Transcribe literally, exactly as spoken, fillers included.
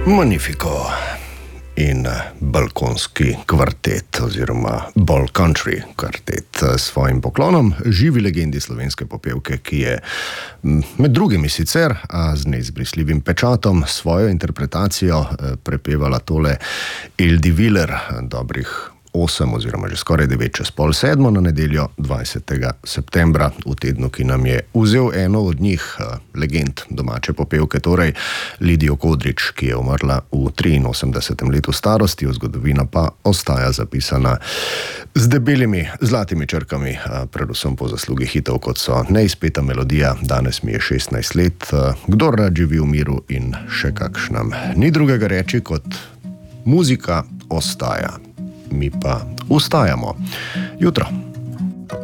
Magnifico in balkonski kvartet oziroma Ball Country kvartet s svojim poklonom živi legendi slovenske popevke, ki je med drugimi sicer, a z neizbrisljivim pečatom svojo interpretacijo prepevala tole Eldi Viler, dobrih osem oziroma že skoraj devet čez pol sedmo na nedeljo dvajsetega septembra, v tednu, ki nam je vzel eno od njih, legend domače popevke, torej Lidijo Kodrič, ki je umrla v triinosemdesetem letu starosti, v zgodovina pa ostaja zapisana z debelimi zlatimi črkami, predvsem po zaslugi hitov, kot so Neizpeta melodija, Danes mi je šestnajst let, Kdor rad živi v miru in še kakšnem. Ni drugega reči, kot muzika ostaja. Mi pa ustajamo. Jutro.